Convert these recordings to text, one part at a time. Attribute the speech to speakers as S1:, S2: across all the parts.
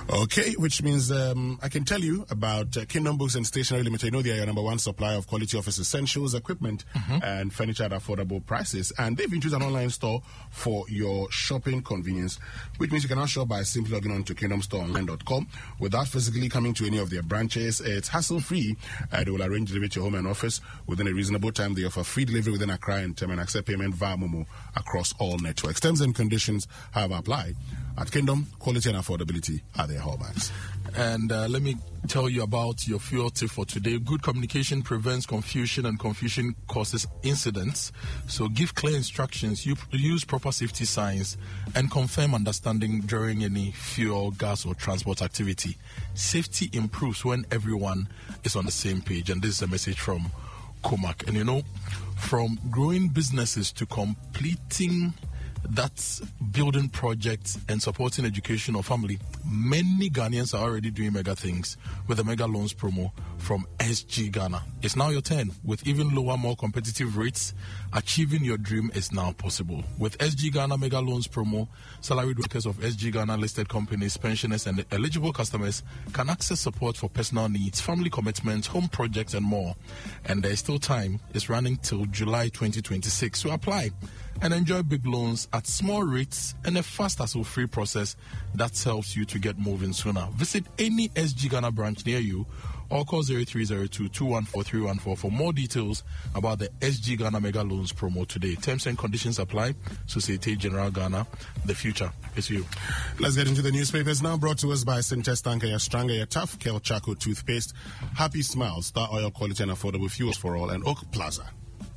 S1: Okay, which means I can tell you about Kingdom Books and Stationery Limited. You know they are your number one supplier of quality office essentials, equipment, and furniture at affordable prices. And they've introduced an online store for your shopping convenience, which means you can now shop by simply logging on to kingdomstoreonline.com without physically coming to any of their branches. It's hassle-free. They will arrange delivery to your home and office within a reasonable time. They offer free delivery within Accra and Tem and accept payment via Momo across all networks. Terms and conditions have applied. At Kingdom, quality and affordability are their hallmarks.
S2: And let me tell you about your fuel tip for today. Good communication prevents confusion, and confusion causes incidents. So give clear instructions, use proper safety signs, and confirm understanding during any fuel, gas, or transport activity. Safety improves when everyone is on the same page. And this is a message from Comac. And you know, from growing businesses to completing that building projects and supporting education of family, many Ghanaians are already doing mega things with the Mega Loans promo from SG Ghana. It's now your turn. With even lower, more competitive rates, achieving your dream is now possible. With SG Ghana Mega Loans promo, salaried workers of SG Ghana listed companies, pensioners, and eligible customers can access support for personal needs, family commitments, home projects, and more. And there is still time. It's running till July 2026. So apply and enjoy big loans at small rates and a fast hassle-free process that helps you to get moving sooner. Visit any SG Ghana branch near you or call 0302-214-314 for more details about the SG Ghana Mega Loans promo today. Terms and conditions apply. Societe Generale Ghana. The future is you.
S1: Let's get into the newspapers now, brought to us by Syntex Tanker, your stronger, your tough, Kel Chaco toothpaste, Happy Smiles, Star Oil quality and affordable fuels for all, and Oak Plaza.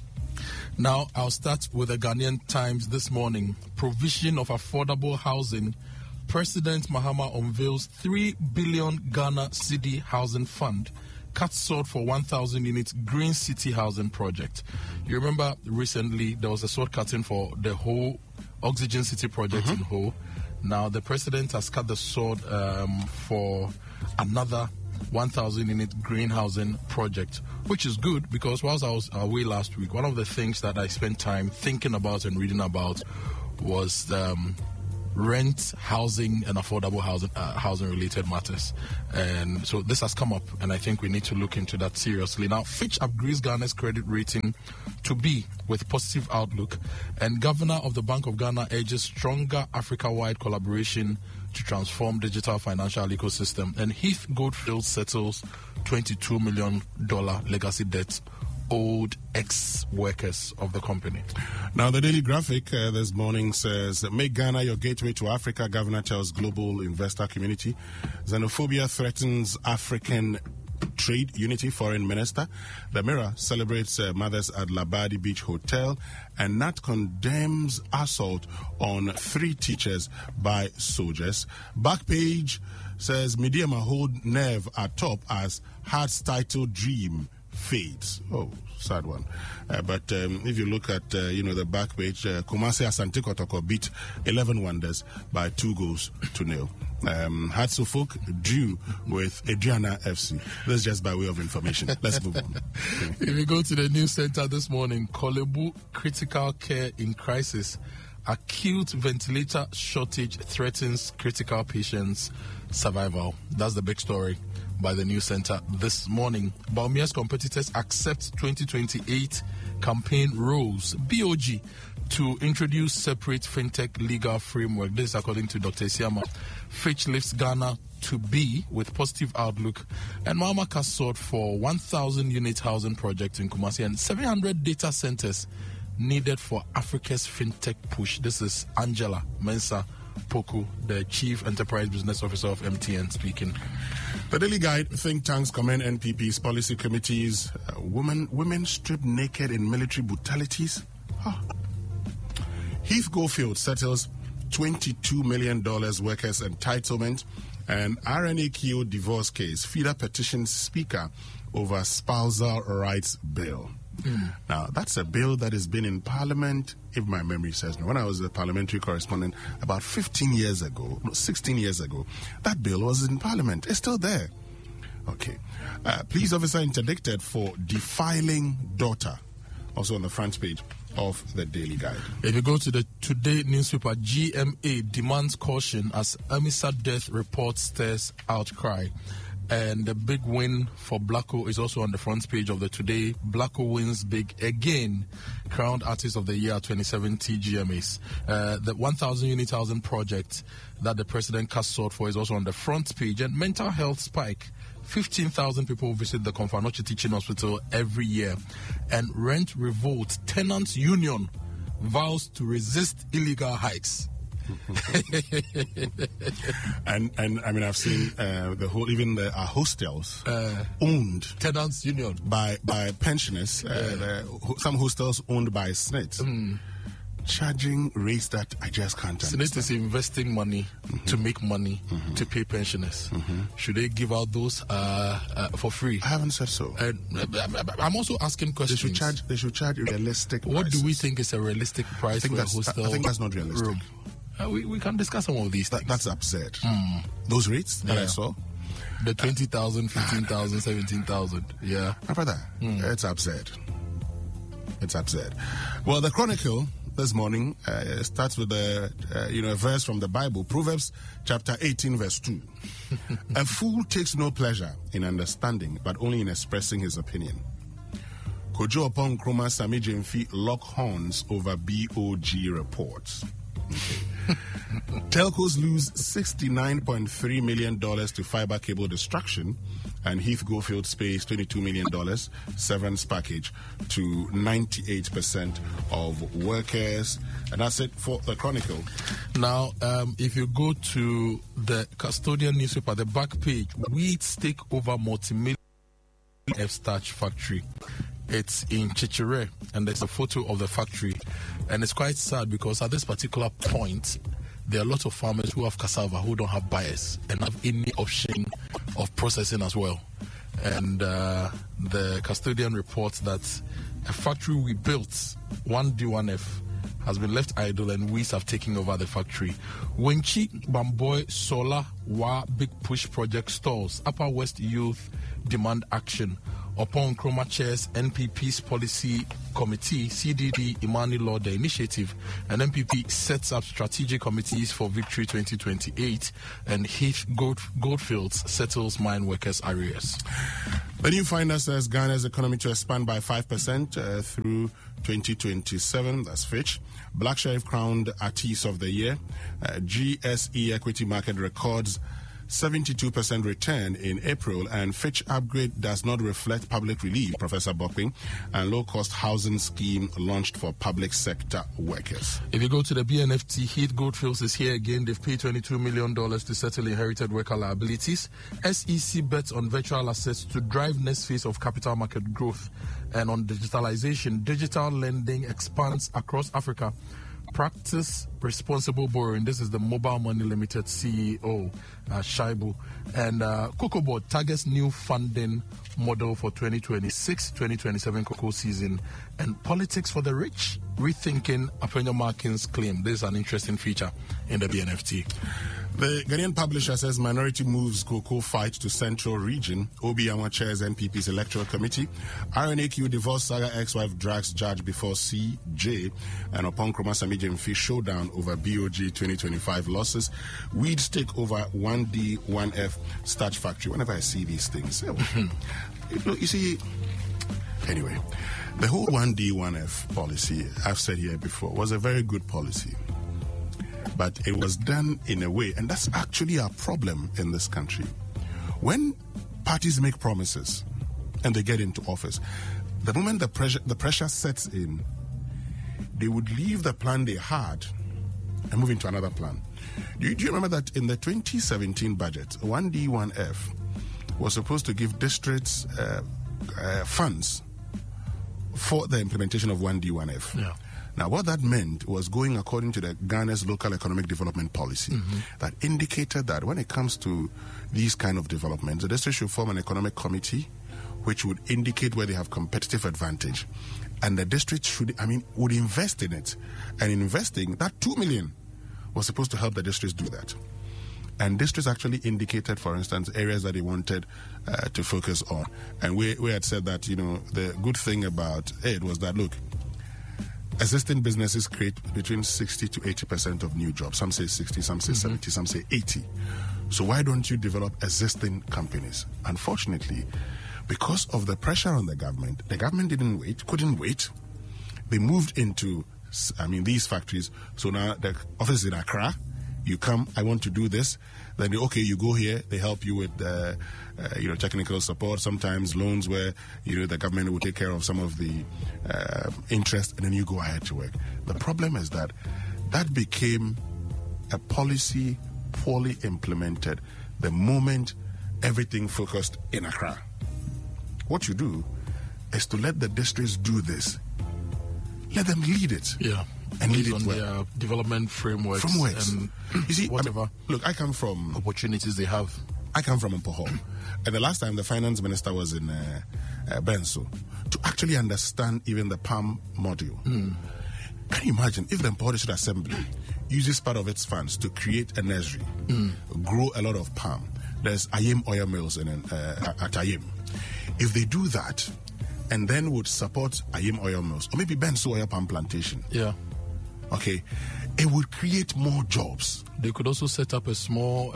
S2: Now, I'll start with the Ghanaian Times this morning. Provision of affordable housing. President Mahama unveils 3 billion Ghana Cedi housing fund. Cuts sword for 1,000 units Green City housing project. You remember recently there was a sword cutting for the whole Oxygen City project in Ho. Now, the president has cut the sword for another 1,000 unit green housing project, which is good because whilst I was away last week, one of the things that I spent time thinking about and reading about was rent, housing, and affordable housing related matters. And so this has come up, and I think we need to look into that seriously. Now, Fitch upgrades Ghana's credit rating to B with positive outlook, and Governor of the Bank of Ghana urges stronger Africa-wide collaboration to transform digital financial ecosystem. And Heath Goldfield settles $22 million legacy debt owed ex-workers of the company.
S1: Now, the Daily Graphic this morning says, make Ghana your gateway to Africa, Governor tells global investor community. Xenophobia threatens African trade unity, Foreign Minister. The Mirror celebrates mothers at Labadi Beach Hotel, and Nat condemns assault on 3 teachers by soldiers. Backpage says Mediama hold nerve atop as Heart's title Dream fades. Oh, sad one. But if you look at the back page, Kumasi Asante Kotoko beat 11 Wonders by 2-0. Hearts of Folk drew with Adriana FC. That's just by way of information. Let's move on.
S2: If we go to the news center this morning, Kolebu critical care in crisis. Acute ventilator shortage threatens critical patients' survival. That's the big story by the news center this morning. Baumia's competitors accept 2028 campaign rules. BOG to introduce separate fintech legal framework. This is according to Dr. Siama. Fitch lifts Ghana to B with positive outlook, and Mahama casts sword for 1,000 unit housing project in Kumasi and 700 data centers needed for Africa's fintech push. This is Angela Mensah Poku, the Chief Enterprise Business Officer of MTN, speaking.
S1: The Daily Guide, think tanks commend NPP's policy committees. Women stripped naked in military brutalities. Heath Goldfield settles $22 million workers' entitlement, and RNAQ divorce case. FIDA petitions Speaker over spousal rights bill. Now, that's a bill that has been in Parliament, if my memory serves me. When I was a parliamentary correspondent about 16 years ago, that bill was in Parliament. It's still there. Okay. Police officer interdicted for defiling daughter. Also on the front page of the Daily Guide.
S2: If you go to the Today newspaper, GMA demands caution as Amisa death report stirs outcry. And the big win for Blacko is also on the front page of the Today. Blacko wins big again, crowned Artist of the Year 2017 GMAs. The 1,000 unit housing project that the president cast sword for is also on the front page. And mental health spike. 15,000 people visit the Konfanoche Teaching Hospital every year. And rent revolt. Tenants Union vows to resist illegal hikes.
S1: and I mean, I've seen the whole, even our hostels owned
S2: Tenants Union
S1: by pensioners. Some hostels owned by SNIT, charging rates that I just can't understand.
S2: SNIT is investing money to make money to pay pensioners. Should they give out those for free?
S1: I haven't said so.
S2: I'm also asking questions.
S1: They should charge realistic prices.
S2: What do we think is a realistic price for a hostel?
S1: I think that's not realistic.
S2: Room? We can discuss some of these things.
S1: That's absurd. Those rates that I saw,
S2: the 20,000, 15,000, 17,000. Yeah,
S1: my brother, it's absurd. It's absurd. Well, the Chronicle this morning starts with a verse from the Bible, Proverbs chapter 18, verse 2. A fool takes no pleasure in understanding, but only in expressing his opinion. Kojo upon Kroma Sami Jemfi lock horns over BOG reports. Telcos lose $69.3 million to fiber cable destruction, and Heath Goldfields pays $22 million severance package to 98% of workers. And that's it for the Chronicle.
S2: Now, if you go to the Custodian newspaper, the back page, weeds take over multi-million F-starch factory. It's in Chichire, and there's a photo of the factory. And it's quite sad because at this particular point, there are a lot of farmers who have cassava who don't have buyers and have any option of processing as well. And the Custodian reports that a factory we built, 1D1F, has been left idle and weeds have taken over the factory. Wenchi Bamboy Solar Wa Big Push Project stalls. Upper West Youth demand action. Upon Kroma Chairs NPP's policy committee, CDD Imani Law, the initiative, and NPP sets up strategic committees for Victory 2028, and Heath Goldfields settles mine workers' arrears.
S1: The new finder says Ghana's economy to expand by 5% through 2027. That's Fitch. Black Sheriff crowned Artist of the Year. GSE equity market records 72% return in April, and Fitch upgrade does not reflect public relief, Professor Bokping, and low-cost housing scheme launched for public sector workers.
S2: If you go to the BNFT, Heath Goldfields is here again. They've paid $22 million to settle inherited worker liabilities. SEC bets on virtual assets to drive next phase of capital market growth. And on digitalization, digital lending expands across Africa. Practice responsible borrowing. This is the Mobile Money Limited CEO, Shaibu. And Cocoa Board targets new funding model for 2026-2027 cocoa season. And politics for the rich, rethinking Apenya Markin's claim. This is an interesting feature in the BNFT.
S1: The Ghanaian publisher says minority moves cocoa fight to central region. Obiama chairs NPP's electoral committee. RNAQ divorce saga ex-wife drags judge before CJ. And upon Kroma Sami Jemfi showdown over BOG 2025 losses. Weeds take over 1D, 1F starch factory. Whenever I see these things, you see, anyway, the whole 1D, 1F policy, I've said here before, was a very good policy. But it was done in a way, and that's actually our problem in this country. When parties make promises and they get into office, the moment the pressure sets in, they would leave the plan they had and move into another plan. Do you remember that in the 2017 budget, 1D, 1F was supposed to give districts funds for the implementation of 1D, 1F?
S2: Yeah.
S1: Now, what that meant was going according to the Ghana's local economic development policy that indicated that when it comes to these kind of developments, the district should form an economic committee which would indicate where they have competitive advantage. And the district would invest in it. And investing, that 2 million was supposed to help the districts do that. And districts actually indicated, for instance, areas that they wanted to focus on. And we had said that, the good thing about it was that, look, existing businesses create between 60 to 80% of new jobs. Some say 60, some say 70, some say 80. So why don't you develop existing companies? Unfortunately, because of the pressure on the government couldn't wait. They moved into, these factories. So now the office is in Accra. You come, I want to do this. Then, you go here. They help you with, technical support, sometimes loans where, the government will take care of some of the interest, and then you go ahead to work. The problem is that became a policy poorly implemented the moment everything focused in Accra. What you do is to let the districts do this. Let them lead it.
S2: Yeah.
S1: And lead
S2: it
S1: on
S2: their development frameworks.
S1: And you see,
S2: whatever.
S1: I come from
S2: opportunities they have.
S1: I come from Mpoho. And the last time the finance minister was in Benso, to actually understand even the palm module. Can you imagine if the Mpoho District Assembly uses part of its funds to create a nursery, grow a lot of palm? There's Ayim oil mills at Ayim. If they do that, and then would support Ayim oil mills, or maybe Benso oil palm plantation.
S2: Yeah.
S1: Okay. It would create more jobs.
S2: They could also set up a small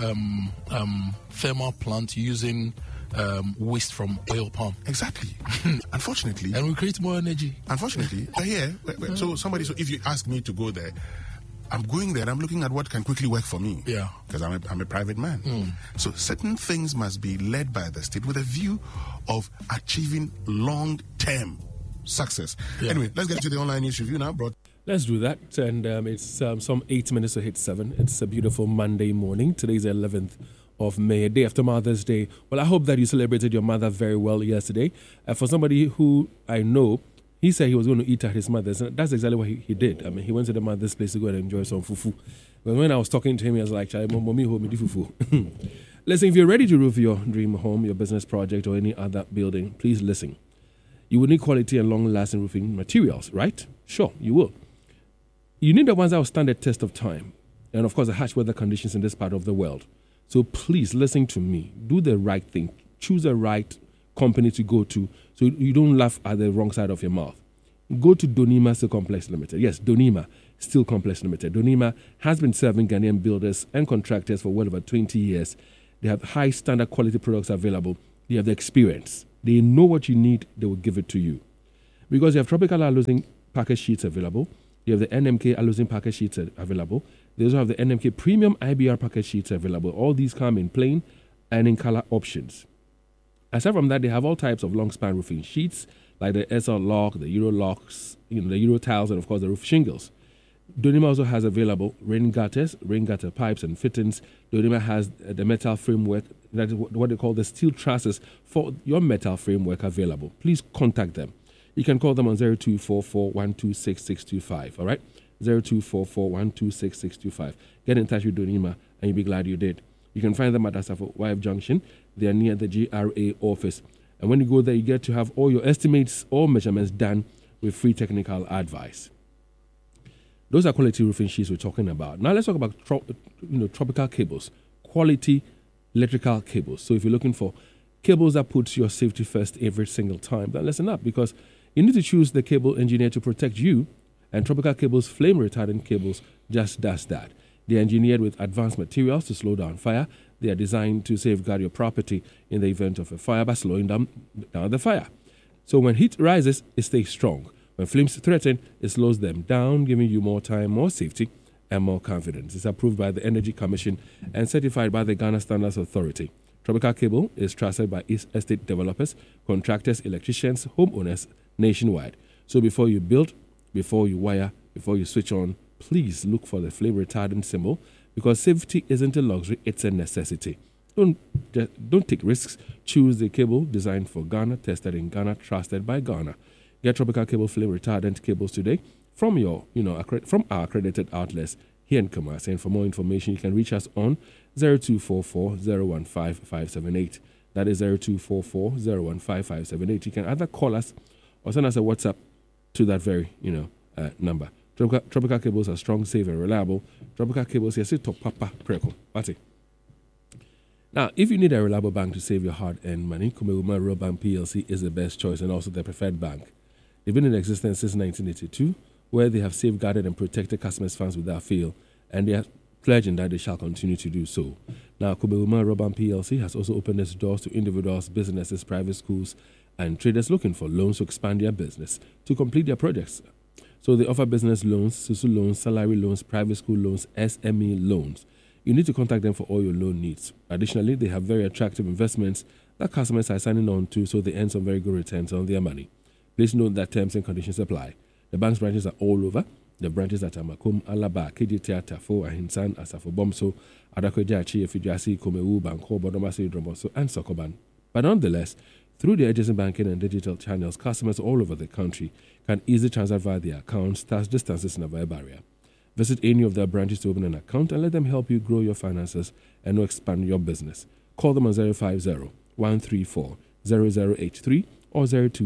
S2: thermal plant using waste from oil palm.
S1: Exactly. Unfortunately.
S2: And we create more energy.
S1: Unfortunately. So if you ask me to go there, I'm going there and I'm looking at what can quickly work for me.
S2: Yeah.
S1: Because I'm a private man. So certain things must be led by the state with a view of achieving long-term success. Yeah. Anyway, let's get to the online news review now.
S3: Let's do that. And it's some 8 minutes to hit 7. It's a beautiful Monday morning. Today's the 11th of May, a day after Mother's Day. Well, I hope that you celebrated your mother very well yesterday. For somebody who I know, he said he was going to eat at his mother's, and that's exactly what he did. He went to the mother's place to go and enjoy some fufu. But when I was talking to him, he was like, "Mommy, hold me the fufu." Listen, if you're ready to roof your dream home, your business project, or any other building, please listen. You will need quality and long-lasting roofing materials, right? Sure, you will. You need the ones that will stand the test of time, and of course, the harsh weather conditions in this part of the world. So please listen to me. Do the right thing. Choose the right company to go to, so you don't laugh at the wrong side of your mouth. Go to Donima Steel Complex Limited. Yes, Donima Steel Complex Limited. Donima has been serving Ghanaian builders and contractors for well over 20 years. They have high standard quality products available. They have the experience. They know what you need. They will give it to you. Because you have tropical allousing package sheets available. You have the NMK allousing package sheets available. They also have the NMK premium IBR package sheets available. All these come in plain and in color options. Aside from that, they have all types of long span roofing sheets like the SL Lock, the Euro Locks, the Euro Tiles, and of course the roof shingles. Donima also has available rain gutter pipes and fittings. Donima has the metal framework, that is what they call the steel trusses for your metal framework available. Please contact them. You can call them on 0244-126-625, all right? 0244-126-625. Get in touch with Donima and you'll be glad you did. You can find them at Asafo YF Junction. They are near the GRA office. And when you go there, you get to have all your estimates or measurements done with free technical advice. Those are quality roofing sheets we're talking about. Now let's talk about tropical cables, quality electrical cables. So if you're looking for cables that put your safety first every single time, then listen up, because you need to choose the cable engineer to protect you. And Tropical Cables flame retardant cables just does that. They're engineered with advanced materials to slow down fire. They are designed to safeguard your property in the event of a fire by slowing down the fire. So when heat rises, it stays strong. When flames threaten, it slows them down, giving you more time, more safety, and more confidence. It's approved by the Energy Commission and certified by the Ghana Standards Authority. Tropical Cable is trusted by estate developers, contractors, electricians, homeowners nationwide. So before you build, before you wire, before you switch on, please look for the flame retardant symbol, because safety isn't a luxury, it's a necessity. Don't take risks. Choose the cable designed for Ghana, tested in Ghana, trusted by Ghana. Get Tropical Cable flame retardant cables today from from our accredited outlets here in Kumasi. And for more information, you can reach us on 0244-015-578. That is 0244-015-578. You can either call us or send us a WhatsApp to that very number. Tropical Cables are strong, safe, and reliable. Tropical Cables, yes, to Papa Preko. Now, if you need a reliable bank to save your hard-earned money, Kumewuma Rural Bank PLC is the best choice and also the preferred bank. They've been in existence since 1982, where they have safeguarded and protected customers' funds without fail, and they are pledging that they shall continue to do so. Now, Kubewuma Roban PLC has also opened its doors to individuals, businesses, private schools, and traders looking for loans to expand their business to complete their projects. So they offer business loans, SUSU loans, salary loans, private school loans, SME loans. You need to contact them for all your loan needs. Additionally, they have very attractive investments that customers are signing on to, so they earn some very good returns on their money. Please note that terms and conditions apply. The bank's branches are all over. The branches at Amakum, Alaba, KGT, Tafo, Ahinsan, Asafo Bomso, Adakojachi, Fijasi, Komewu, Banko, Bodomasi, Dromoso, and Sokoban. But nonetheless, through the adjacent banking and digital channels, customers all over the country can easily transact via their accounts, thus distances never a barrier. Visit any of their branches to open an account and let them help you grow your finances and expand your business. Call them on 050-134-0083 or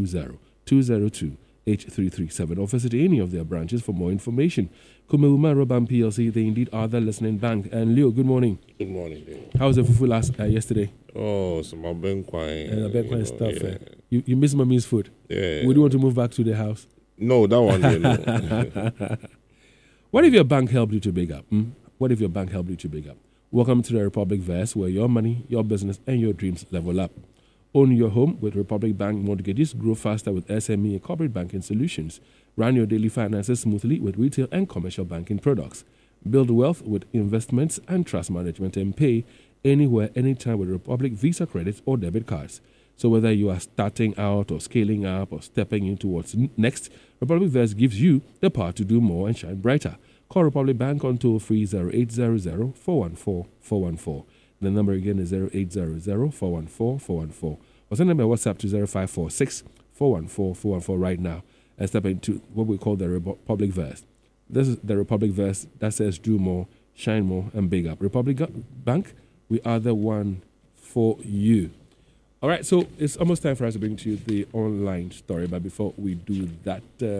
S3: 020-202-8337 or visit any of their branches for more information. Kumeuma Roban PLC, they indeed are the listening bank. And Leo, good morning.
S4: Good morning, Leo.
S3: How was the fufu yesterday?
S4: Oh, some benquine.
S3: Benquine stuff.
S4: Yeah.
S3: You miss mommy's food?
S4: Yeah.
S3: Would you want to move back to the house?
S4: No, that one, no.
S3: What if your bank helped you to big up? What if your bank helped you to big up? Welcome to the Republic Verse, where your money, your business, and your dreams level up. Own your home with Republic Bank mortgages. Grow faster with SME and corporate banking solutions. Run your daily finances smoothly with retail and commercial banking products. Build wealth with investments and trust management, and pay anywhere, anytime with Republic Visa credits or debit cards. So whether you are starting out or scaling up or stepping into what's next, Republic Verse gives you the power to do more and shine brighter. Call Republic Bank on toll-free 0800-414-414. The number again is 0800-414-414. Or send them a WhatsApp to 0546-414-414 right now and step into what we call the Republic Verse. This is the Republic Verse that says do more, shine more, and big up. Republic Bank, we are the one for you. All right, so it's almost time for us to bring to you the online story. But before we do that,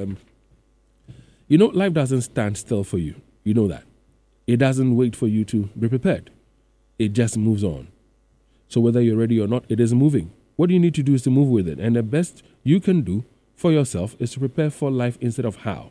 S3: life doesn't stand still for you. You know that. It doesn't wait for you to be prepared. It just moves on. So whether you're ready or not, it is moving. What you need to do is to move with it. And the best you can do for yourself is to prepare for life instead of how.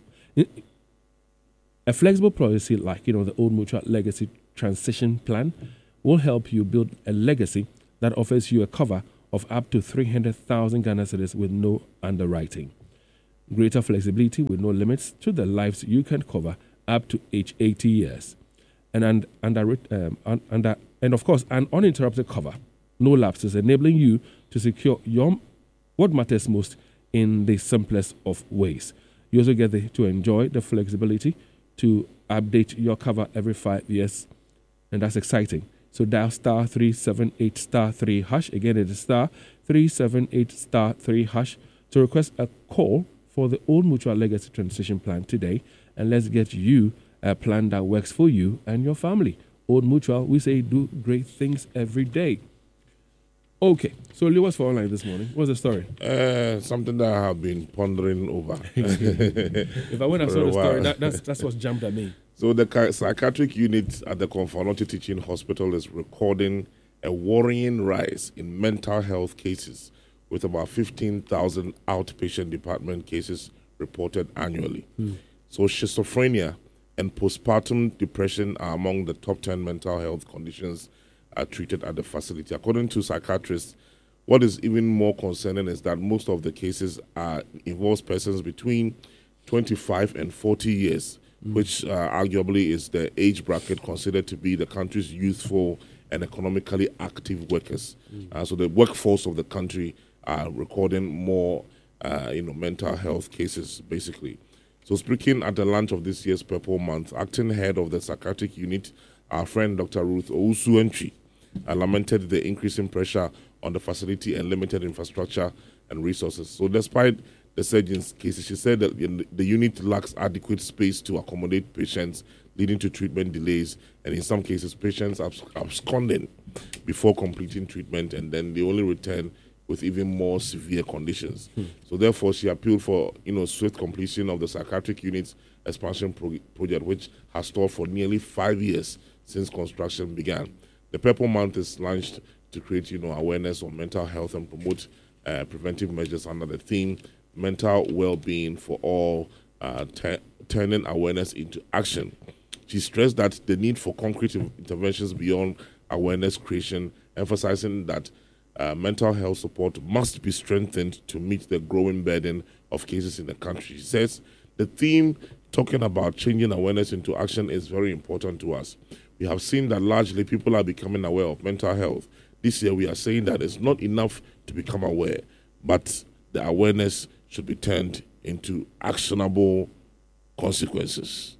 S3: A flexible policy like, the Old Mutual Legacy Transition Plan will help you build a legacy that offers you a cover of up to 300,000 Ghana cedis with no underwriting. Greater flexibility with no limits to the lives you can cover up to age 80 years. And of course, an uninterrupted cover, no lapses, enabling you to secure what matters most in the simplest of ways. You also get to enjoy the flexibility to update your cover every 5 years, and that's exciting. So dial *378*3#. Again, it is *378*3# to request a call for the Old Mutual Legacy Transition Plan today, and let's get you a plan that works for you and your family. Old Mutual, we say do great things every day. Okay, so Leo, what's for online this morning? What's the story?
S4: Something that I have been pondering over.
S3: If I went and saw the story, that's what jumped at me.
S4: So the psychiatric unit at the Konfo Teaching Hospital is recording a worrying rise in mental health cases, with about 15,000 outpatient department cases reported annually. So schizophrenia and postpartum depression are among the top 10 mental health conditions treated at the facility. According to psychiatrists, what is even more concerning is that most of the cases involves persons between 25 and 40 years, which arguably is the age bracket considered to be the country's youthful and economically active workers. So the workforce of the country are recording more, mental health cases, basically. So speaking at the launch of this year's Purple Month, acting head of the psychiatric unit, our friend Dr. Ruth Owusu-Entwi, lamented the increasing pressure on the facility and limited infrastructure and resources. So despite the surgeon's cases, she said that the unit lacks adequate space to accommodate patients, leading to treatment delays, and in some cases, patients absconding before completing treatment, and then they only return with even more severe conditions. So therefore, she appealed for swift completion of the psychiatric unit's expansion project, which has stalled for nearly 5 years since construction began. The Purple Month is launched to create awareness on mental health and promote preventive measures under the theme Mental Well-Being for All turning awareness into action. She stressed that the need for concrete interventions beyond awareness creation, emphasizing that mental health support must be strengthened to meet the growing burden of cases in the country. She says the theme talking about changing awareness into action is very important to us. We have seen that largely people are becoming aware of mental health. This year we are saying that it's not enough to become aware, but the awareness should be turned into actionable consequences.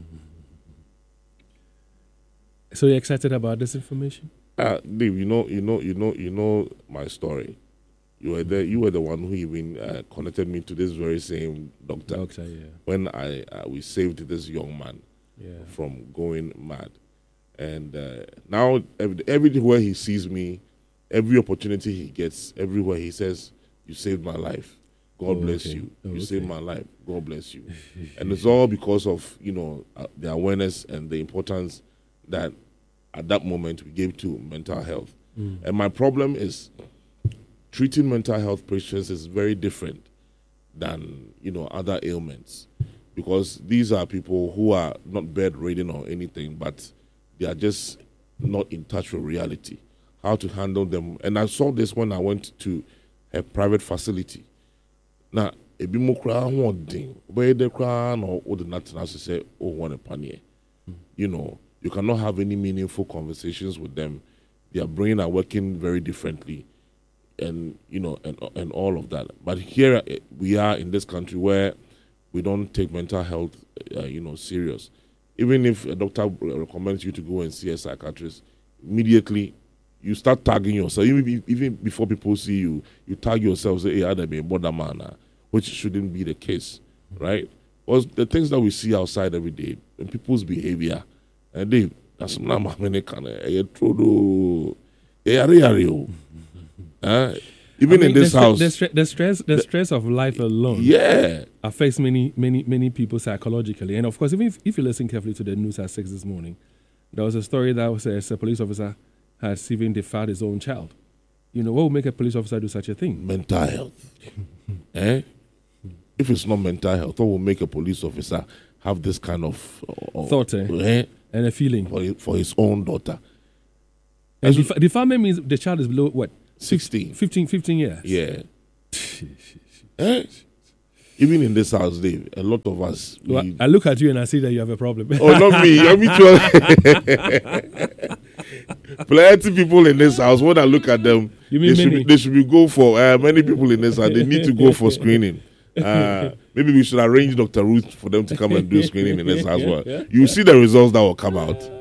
S3: So you're excited about this information?
S4: Dave, you know my story. You were there. You were the one who even connected me to this very same doctor.
S3: Yeah.
S4: When we saved this young man
S3: Yeah.
S4: from going mad, and now everywhere he sees me, every opportunity he gets, everywhere he says, "You saved my life. God bless you. You saved my life. God bless you." And it's all because of the awareness and the importance that at that moment we gave to mental health. And my problem is treating mental health patients is very different than other ailments, because these are people who are not bedridden or anything, but they are just not in touch with reality, how to handle them. And I saw this when I went to a private facility. Now, ebi mo kra ho odin, where the kra no o de natina say oh one panie. You cannot have any meaningful conversations with them. Their brain are working very differently, and and all of that. But here we are in this country where we don't take mental health serious. Even if a doctor recommends you to go and see a psychiatrist, immediately you start tagging yourself. Even before people see you, you tag yourself, say, "Hey, I be a border man," which shouldn't be the case, right? Well, the things that we see outside every day and people's behavior, and that's not many kind of even in this house,
S3: the stress of life alone, affects many people psychologically. And of course, even if you listen carefully to the news at 6 this morning, there was a story that was a police officer has even defiled his own child. What would make a police officer do such a thing?
S4: Mental health. If it's not mental health, what will make a police officer have this kind of
S3: thought and a feeling
S4: for his own daughter?
S3: And defilement means the child is below what?
S4: 16.
S3: 15 years.
S4: Yeah. Even in this house, Dave, a lot of us.
S3: I look at you and I see that you have a problem.
S4: Oh, not me. Me too. Plenty people in this house, when I look at them, they should be go for many people in this house. They need to go for screening. Maybe we should arrange Dr. Ruth for them to come and do screening in this house. Well, you see the results that will come out.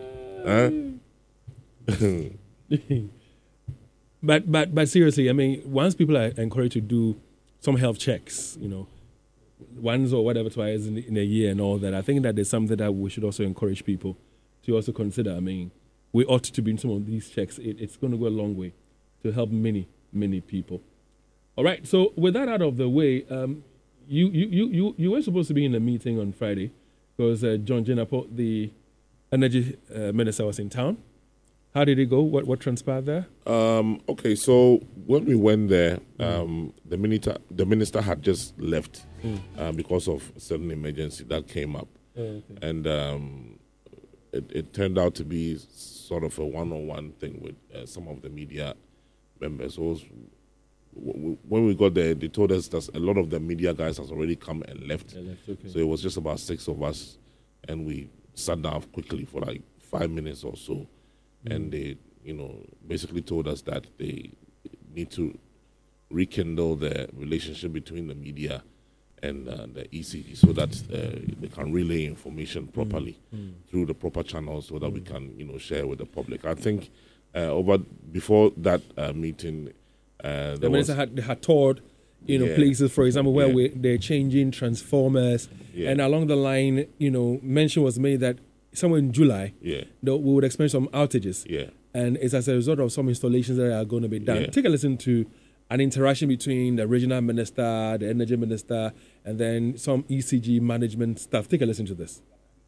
S3: But seriously, I mean, once people are encouraged to do some health checks, once or whatever twice in a year and all that, I think that there's something that we should also encourage people to also consider. I mean, we ought to be in some of these checks. It's going to go a long way to help many people. All right. So with that out of the way, you were supposed to be in a meeting on Friday because John Jinapor, the energy minister, was in town. How did it go? What transpired there?
S4: Okay, so when we went there, the minister had just left because of a certain emergency that came up.
S3: Okay.
S4: And it turned out to be sort of a one-on-one thing with some of the media members. So when we got there, they told us that a lot of the media guys has already come and left.
S3: Okay.
S4: So it was just about 6 of us, and we sat down quickly for like 5 minutes or so. And they, basically told us that they need to rekindle the relationship between the media and the ECG so that they can relay information properly through the proper channels so that we can, share with the public. I think before that meeting,
S3: the minister had toured, places, for example, where they're changing transformers, and along the line, mention was made that somewhere in July, we would experience some outages.
S4: Yeah.
S3: And it's as a result of some installations that are going to be done.
S4: Yeah.
S3: Take a listen to an interaction between the regional minister, the energy minister, and then some ECG management staff. Take a listen to this.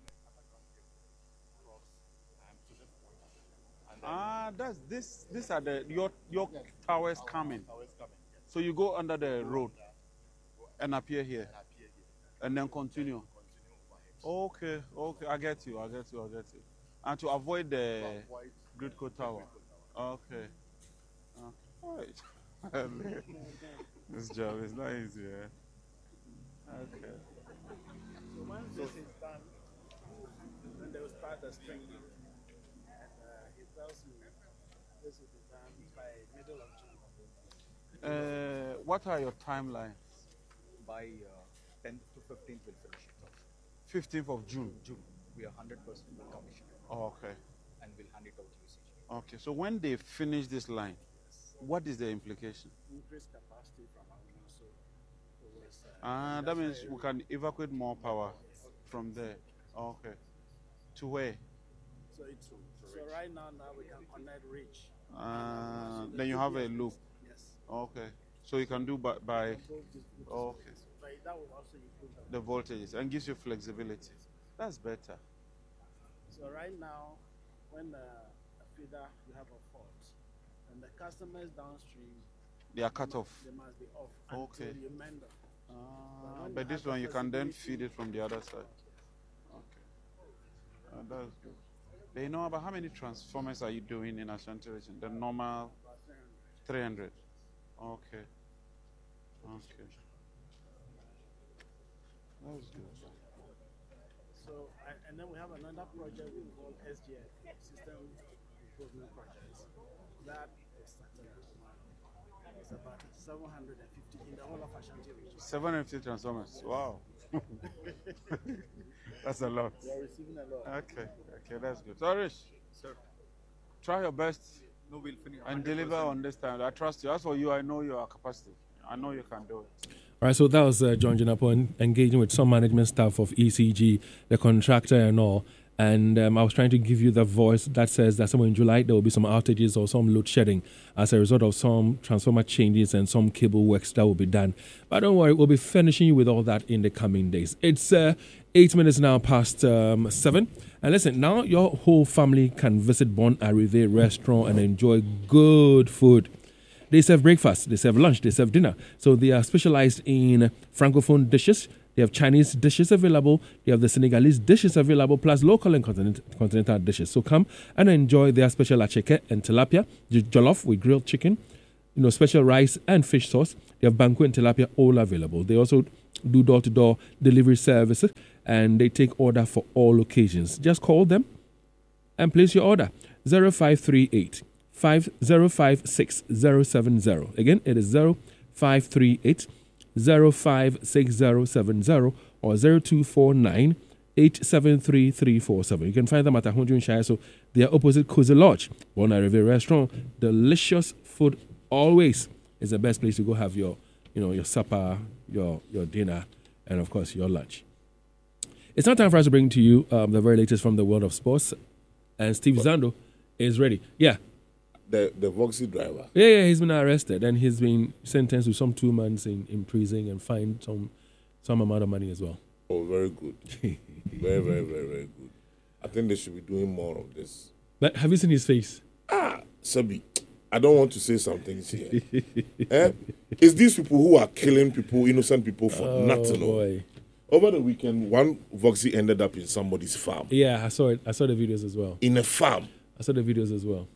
S5: These are your towers coming. So you go under the road and appear here, and then continue. Okay, okay, I get you. And to avoid the Gridco Tower. Okay. Right. This job is not easy. Okay.
S6: So once this is done, then they will start the string. And he tells me this will be done by middle of June.
S5: What are your timelines?
S7: By 10th to 15th, we'll finish it off.
S5: 15th of June.
S7: We are 100% commissioned
S5: Oh, okay.
S7: and we'll hand it out to UCG.
S5: Okay. So when they finish this line, what is the implication?
S6: Increase capacity from our so
S5: That means we can evacuate more power from there. Okay. To where?
S6: so right now we can connect reach.
S5: Then you have a loop.
S6: Yes.
S5: Okay. So you can do by okay.
S6: But that will also improve
S5: The voltages and gives you flexibility. That's better.
S6: So right now, when a feeder you have a fault, and the customers downstream,
S5: They are cut off.
S6: they must be off
S5: Okay.
S6: until you mend them.
S5: But this one you can then feed it from the other side. Okay. That's good. Do you know about how many transformers are you doing in Ashanti region? The normal 300. Okay. Okay. That's good.
S6: So, and then we have another project we call SGF, System Improvement Projects. That is started as well. It's about 750 in the whole of Ashanti region.
S5: 750 transformers. Wow. That's a lot.
S6: We are receiving a lot.
S5: Okay. Okay, that's good. So, Rich,
S7: Sir,
S5: try your best
S7: no, we'll finish
S5: and
S7: 100%.
S5: deliver on this time. I trust you. As for you, I know your capacity. I know you can do it.
S3: All right, so that was John Jinapon engaging with some management staff of ECG, the contractor and all. And I was trying to give you the voice that says that somewhere in July there will be some outages or some load shedding as a result of some transformer changes and some cable works that will be done. But don't worry, we'll be finishing you with all that in the coming days. It's 8 minutes now past 7. And listen, now your whole family can visit Bon Arrivé restaurant and enjoy good food. They serve breakfast, they serve lunch, they serve dinner. So they are specialized in Francophone dishes. They have Chinese dishes available. They have the Senegalese dishes available, plus local and continental dishes. So come and enjoy their special acheke and tilapia, jollof with grilled chicken, special rice and fish sauce. They have banku and tilapia all available. They also do door-to-door delivery services, and they take order for all occasions. Just call them and place your order. 0538 5056 Again, it is 0538 056070 or 0249 873 You can find them at Ahunjun Shire. So they are opposite Cozy Lodge, Bon Arrivé restaurant. Delicious food always is the best place to go have your supper, your dinner, and of course your lunch. It's now time for us to bring to you the very latest from the world of sports. And Steve Zando is ready. Yeah.
S4: The Voxy driver.
S3: Yeah, he's been arrested and he's been sentenced to some 2 months in prison and fined some amount of money as well.
S4: Oh, very good. Very, very, very, very good. I think they should be doing more of this.
S3: But have you seen his face?
S4: Sabi, I don't want to say something here. It's these people who are killing people, innocent people for nothing.
S3: Boy.
S4: Over the weekend, one Voxy ended up in somebody's farm.
S3: Yeah, I saw it. I saw the videos as well.
S4: In a farm.
S3: I saw the videos as well.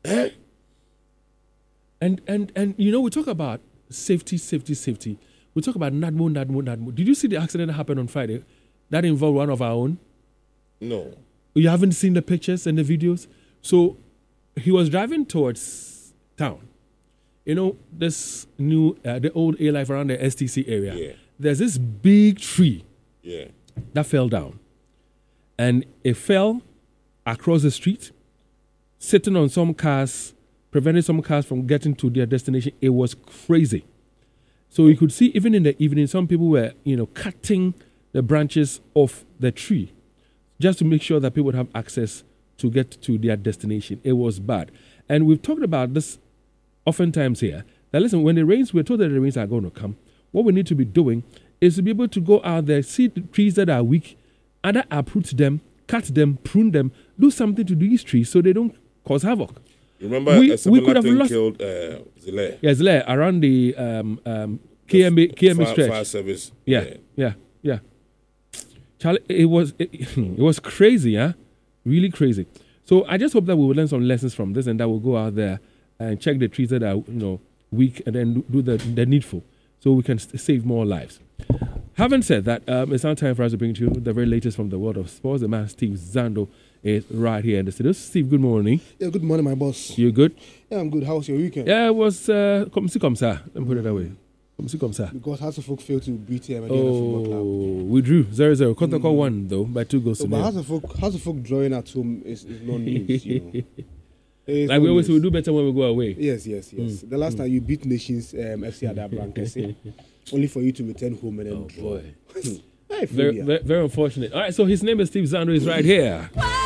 S3: And we talk about safety. We talk about Nadmo. Did you see the accident that happened on Friday? That involved one of our own?
S4: No.
S3: You haven't seen the pictures and the videos? So he was driving towards town. This new, the old A-Life around the STC area.
S4: Yeah.
S3: There's this big tree that fell down. And it fell across the street, sitting on some cars, preventing some cars from getting to their destination. It was crazy. So you could see even in the evening, some people were, cutting the branches off the tree just to make sure that people would have access to get to their destination. It was bad. And we've talked about this oftentimes here. That listen, when it rains, we're told that the rains are going to come. What we need to be doing is to be able to go out there, see the trees that are weak, either uproot them, cut them, prune them, do something to these trees so they don't cause havoc.
S4: Remember, a similar thing killed Zile.
S3: Yeah, Zile, around the KMB stretch.
S4: Fire service.
S3: Yeah. Charlie, it was crazy, huh? Really crazy. So I just hope that we will learn some lessons from this and that we'll go out there and check the trees that are, weak and then do the needful so we can save more lives. Having said that, it's now time for us to bring to you the very latest from the world of sports. The man Steve Zando is right here in the studio. Steve, good morning.
S8: Yeah, good morning, my boss.
S3: You good?
S8: Yeah, I'm good. How was your weekend?
S3: Yeah, it was comme ça. Let me put it that way. Comme ça.
S8: Because Hasselfolk failed to beat him again at football club.
S3: We drew 0-0. Kotoko won though by 2 goals to nil.
S8: But Hasselfolk drawing at home is no news.
S3: Like we always say, we do better when we go away.
S8: Yes. The last time you beat Nations FC at that Brankesi, only for you to return home and then
S3: boy. Very unfortunate. All right, so his name is Steve Zando. He's right here.